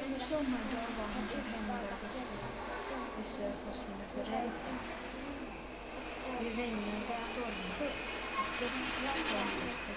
Under sommardag var han så hemväg besök hos sina föräldrar. Det regnade och stormade och plötsligt kom det